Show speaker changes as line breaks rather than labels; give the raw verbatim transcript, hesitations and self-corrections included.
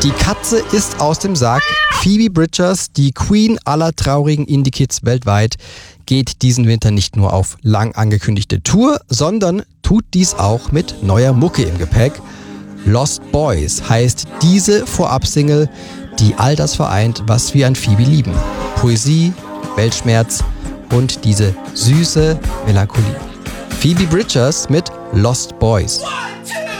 Die Katze ist aus dem Sack. Phoebe Bridgers, die Queen aller traurigen Indie-Kids weltweit, geht diesen Winter nicht nur auf lang angekündigte Tour, sondern tut dies auch mit neuer Mucke im Gepäck. Lost Boys heißt diese Vorab-Single, die all das vereint, was wir an Phoebe lieben. Poesie, Weltschmerz und diese süße Melancholie. Phoebe Bridgers mit Lost Boys.
One, two.